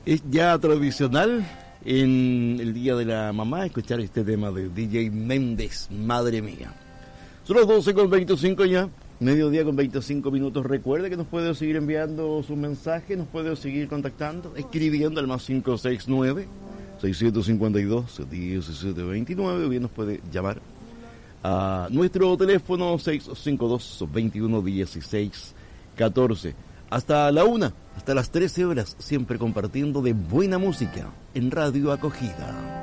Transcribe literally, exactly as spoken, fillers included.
Es ya tradicional en el Día de la Mamá escuchar este tema de D J Méndez, Madre Mía. Son las doce con veinticinco ya, mediodía con veinticinco minutos. Recuerde que nos puede seguir enviando sus mensajes, nos puede seguir contactando, escribiendo al más cinco seis nueve, seiscientos cincuenta y dos, diecisiete veintinueve, o bien nos puede llamar a nuestro teléfono seis cinco dos, veintiuno dieciséis catorce. Hasta la una, hasta las trece horas, siempre compartiendo de buena música en Radio Acogida.